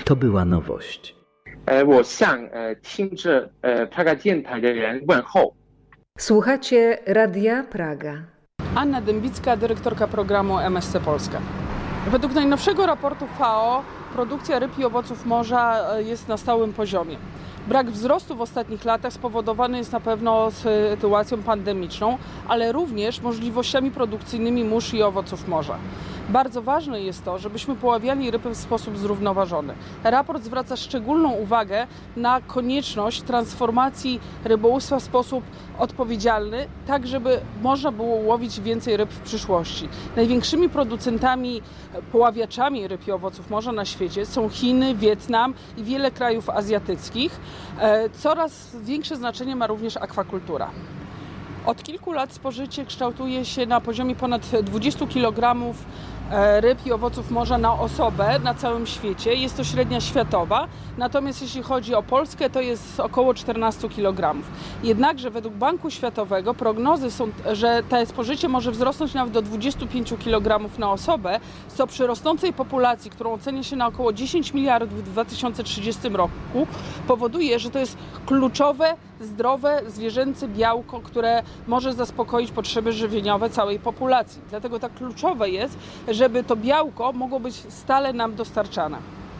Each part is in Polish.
To była nowość. 我向听着Praga 电台的人问候。 Słuchacie Radia Praga. Anna Dębicka, dyrektorka programu MSC Polska. Według najnowszego raportu FAO produkcja ryb i owoców morza jest na stałym poziomie. Brak wzrostu w ostatnich latach spowodowany jest na pewno sytuacją pandemiczną, ale również możliwościami produkcyjnymi mórz i owoców morza. Bardzo ważne jest to, żebyśmy poławiali ryby w sposób zrównoważony. Raport zwraca szczególną uwagę na konieczność transformacji rybołówstwa w sposób odpowiedzialny, tak żeby można było łowić więcej ryb w przyszłości. Największymi producentami, poławiaczami ryb i owoców morza na świecie są Chiny, Wietnam i wiele krajów azjatyckich. Coraz większe znaczenie ma również akwakultura. Od kilku lat spożycie kształtuje się na poziomie ponad 20 kg ryb i owoców morza na osobę na całym świecie. Jest to średnia światowa, natomiast jeśli chodzi o Polskę, to jest około 14 kg. Jednakże według Banku Światowego prognozy są, że to spożycie może wzrosnąć nawet do 25 kg na osobę, co przy rosnącej populacji, którą ocenia się na około 10 miliardów w 2030 roku, powoduje, że to jest kluczowe, zdrowe, zwierzęce białko, które może zaspokoić potrzeby żywieniowe całej populacji. Dlatego tak kluczowe jest, żeby to białko mogło być stale nam dostarczane.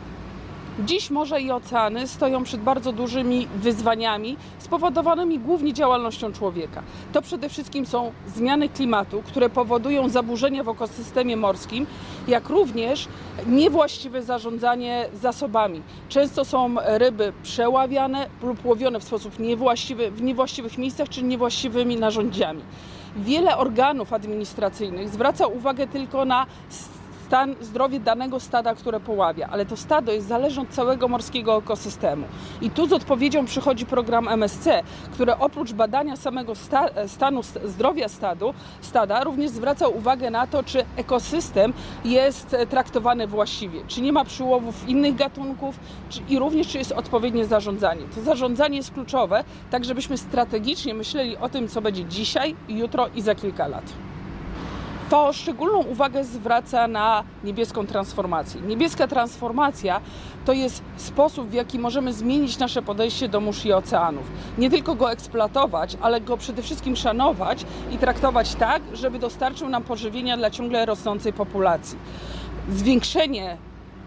Dziś morza i oceany stoją przed bardzo dużymi wyzwaniami spowodowanymi głównie działalnością człowieka. To przede wszystkim są zmiany klimatu, które powodują zaburzenia w ekosystemie morskim, jak również niewłaściwe zarządzanie zasobami. Często są ryby przeławiane lub łowione w sposób niewłaściwy, w niewłaściwych miejscach czy niewłaściwymi narzędziami. Wiele organów administracyjnych zwraca uwagę tylko na zdrowie danego stada, które poławia, ale to stado jest zależne od całego morskiego ekosystemu. I tu z odpowiedzią przychodzi program MSC, który oprócz badania samego stanu zdrowia stada również zwraca uwagę na to, czy ekosystem jest traktowany właściwie, czy nie ma przyłowów innych gatunków i również czy jest odpowiednie zarządzanie. To zarządzanie jest kluczowe, tak żebyśmy strategicznie myśleli o tym, co będzie dzisiaj, jutro i za kilka lat. FAO szczególną uwagę zwraca na niebieską transformację. Niebieska transformacja to jest sposób, w jaki możemy zmienić nasze podejście do mórz i oceanów. Nie tylko go eksploatować, ale go przede wszystkim szanować i traktować tak, żeby dostarczył nam pożywienia dla ciągle rosnącej populacji. Zwiększenie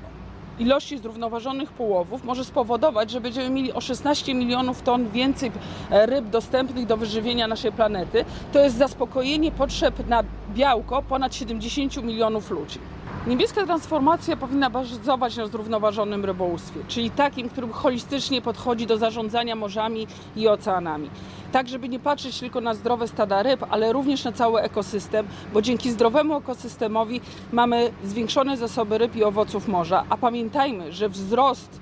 ilości zrównoważonych połowów może spowodować, że będziemy mieli o 16 milionów ton więcej ryb dostępnych do wyżywienia naszej planety. To jest zaspokojenie potrzeb na białko ponad 70 milionów ludzi. Niebieska transformacja powinna bazować na zrównoważonym rybołówstwie, czyli takim, który holistycznie podchodzi do zarządzania morzami i oceanami. Tak, żeby nie patrzeć tylko na zdrowe stada ryb, ale również na cały ekosystem, bo dzięki zdrowemu ekosystemowi mamy zwiększone zasoby ryb i owoców morza. A pamiętajmy, że wzrost